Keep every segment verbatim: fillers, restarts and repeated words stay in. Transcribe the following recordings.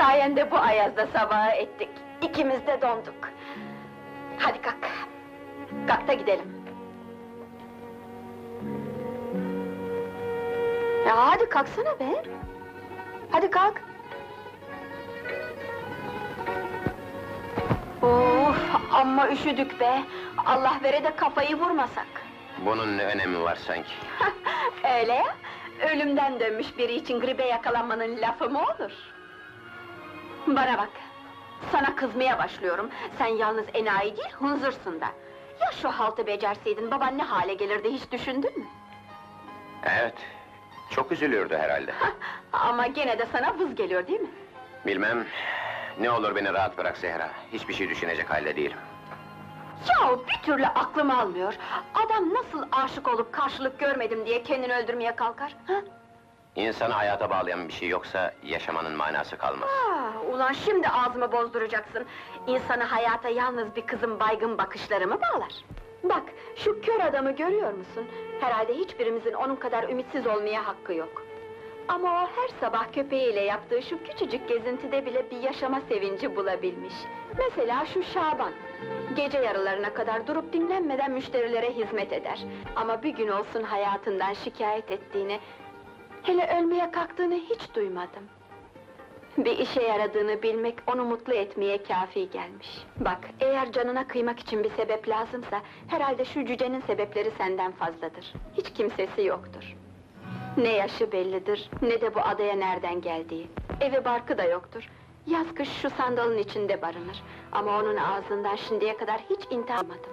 Sayende bu ayazda sabaha ettik. İkimiz de donduk. Hadi kalk. Kalk da gidelim. Ya hadi kalksana be! Hadi kalk! Of, amma üşüdük be! Allah vere de kafayı vurmasak! Bunun ne önemi var sanki? Öyle ya! Ölümden dönmüş biri için gribe yakalanmanın lafı mı olur? Bana bak! Sana kızmaya başlıyorum, sen yalnız enayi değil, hınzırsın da! Ya şu haltı becerseydin, baban ne hale gelirdi, hiç düşündün mü? Evet, çok üzülüyordu herhalde. Ama gene de sana vız geliyor değil mi? Bilmem, ne olur beni rahat bırak Zehra, hiçbir şey düşünecek halde değilim. Ya bir türlü aklım almıyor! Adam nasıl aşık olup karşılık görmedim diye kendini öldürmeye kalkar, ha? İnsanı hayata bağlayan bir şey yoksa, yaşamanın manası kalmaz. Aa, ulan şimdi ağzımı bozduracaksın! İnsanı hayata yalnız bir kızın baygın bakışları mı bağlar? Bak, şu kör adamı görüyor musun? Herhalde hiçbirimizin onun kadar ümitsiz olmaya hakkı yok. Ama o her sabah köpeğiyle yaptığı şu küçücük gezintide bile bir yaşama sevinci bulabilmiş. Mesela şu Şaban! Gece yarılarına kadar durup dinlenmeden müşterilere hizmet eder. Ama bir gün olsun hayatından şikayet ettiğini, hele ölmeye kalktığını hiç duymadım. Bir işe yaradığını bilmek onu mutlu etmeye kâfi gelmiş. Bak, eğer canına kıymak için bir sebep lazımsa, herhalde şu cücenin sebepleri senden fazladır. Hiç kimsesi yoktur. Ne yaşı bellidir, ne de bu adaya nereden geldiği. Evi barkı da yoktur. Yaz kış şu sandalın içinde barınır. Ama onun ağzından şimdiye kadar hiç intihar almadım.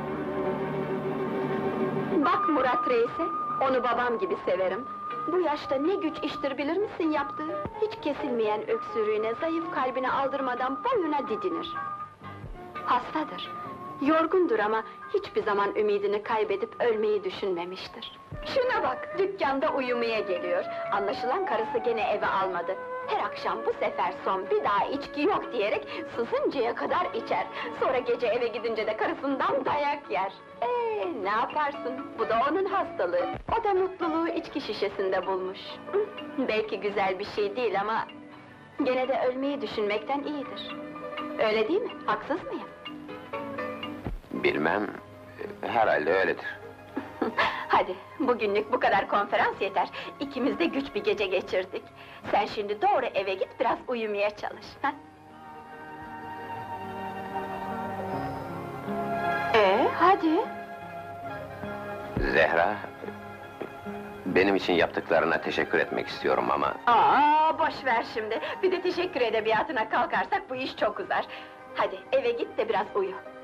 Bak Murat Reis'e, onu babam gibi severim. Bu yaşta ne güç iştir bilir misin yaptığı? Hiç kesilmeyen öksürüğüne, zayıf kalbine aldırmadan boyuna didinir. Hastadır, yorgundur ama hiçbir zaman ümidini kaybedip ölmeyi düşünmemiştir. Şuna bak, dükkanda uyumaya geliyor. Anlaşılan karısı gene eve almadı. Her akşam bu sefer son, bir daha içki yok diyerek sızıncaya kadar içer. Sonra gece eve gidince de karısından dayak yer. Ee, ne yaparsın? Bu da onun hastalığı. O da mutluluğu içki şişesinde bulmuş. Hı, belki güzel bir şey değil ama gene de ölmeyi düşünmekten iyidir. Öyle değil mi? Haksız mıyım? Bilmem, herhalde öyledir. Hadi, bugünlük bu kadar konferans yeter. İkimiz de güç bir gece geçirdik. Sen şimdi doğru eve git, biraz uyumaya çalış, ha? Ee, hadi! Zehra, benim için yaptıklarına teşekkür etmek istiyorum ama... Aa, boş ver şimdi! Bir de teşekkür edebiyatına kalkarsak bu iş çok uzar. Hadi, eve git de biraz uyu.